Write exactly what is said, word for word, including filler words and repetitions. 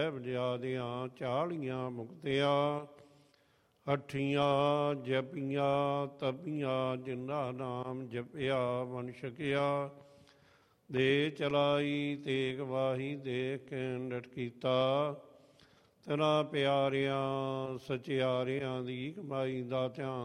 ਵਜਾਦਿਆਂ ਚਾਲੀਆਂ ਮੁਕਤਿਆਂ, ਅੱਠੀਆਂ ਜਪੀਆਂ ਤਪੀਆਂ, ਜਿਨ੍ਹਾਂ ਨਾਮ ਜਪਿਆ ਮਨ ਛਕਿਆ। ਦੇ ਚਲਾਈ ਤੇਗ ਵਾਹੀ ਦੇਖ ਕੇ ਡਟ ਕੀਤਾ, ਤੇਰਾ ਪਿਆਰਿਆਂ ਸਚਿਆਰਿਆਂ ਦੀ ਕਮਾਈ ਦਾ ਧਿਆਨ